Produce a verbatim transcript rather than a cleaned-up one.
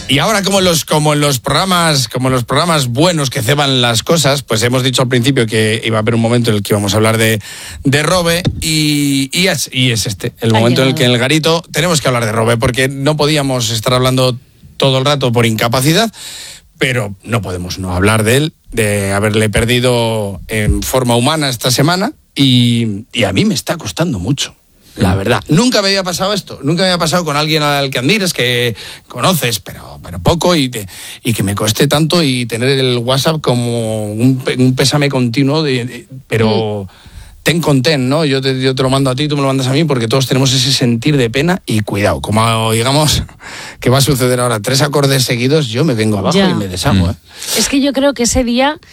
Y ahora, como en los, como en los programas, como en los programas buenos que ceban las cosas, pues hemos dicho al principio que iba a haber un momento en el que íbamos a hablar de, de Robe, y, y, es, y es este, el momento en el que en el Garito tenemos que hablar de Robe, porque no podíamos estar hablando todo el rato por incapacidad, pero no podemos no hablar de él, de haberle perdido en forma humana esta semana, y, y a mí me está costando mucho. La verdad, nunca me había pasado esto, nunca me había pasado con alguien al que admires, que conoces, pero, pero poco, y, te, y que me cueste tanto, y tener el WhatsApp como un, un pésame continuo, de, de, pero mm. ten con ten, ¿no? Yo te, yo te lo mando a ti, tú me lo mandas a mí, porque todos tenemos ese sentir de pena, y cuidado, como digamos que va a suceder ahora tres acordes seguidos, yo me vengo abajo ya. y me deshago, ¿eh? Es que yo creo que ese día